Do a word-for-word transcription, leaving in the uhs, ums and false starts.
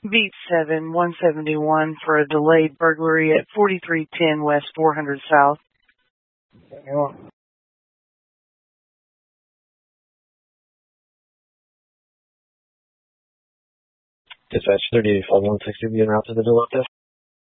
Beat seven one seventy-one for a delayed burglary at forty-three ten West four hundred South. Dispatch thirty-eight five one sixty, being route to the Deluxe.